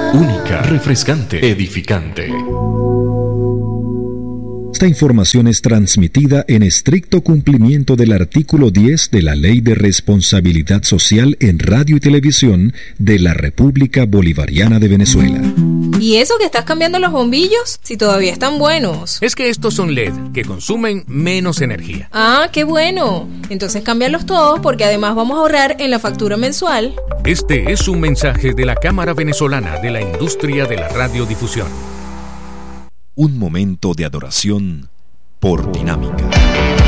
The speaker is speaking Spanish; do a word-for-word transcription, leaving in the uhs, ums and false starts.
Única, refrescante, edificante. Esta información es transmitida en estricto cumplimiento del artículo diez de la Ley de Responsabilidad Social en Radio y Televisión de la República Bolivariana de Venezuela. ¿Y eso que estás cambiando los bombillos? Si todavía están buenos. Es que estos son L E D, que consumen menos energía. Ah, qué bueno. Entonces cámbialos todos porque además vamos a ahorrar en la factura mensual. Este es un mensaje de la Cámara Venezolana de la Industria de la Radiodifusión. Un momento de adoración por Dinámica.